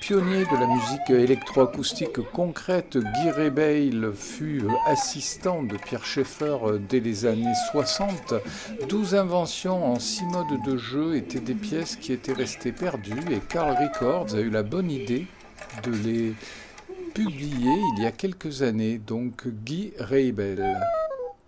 Pionnier de la musique électroacoustique concrète, Guy Rebeil fut assistant de Pierre Schaeffer dès les années 60. 12 inventions en 6 modes de jeu étaient des pièces qui étaient restées perdues et Carl Records a eu la bonne idée de les publier il y a quelques années, donc Guy Reibel.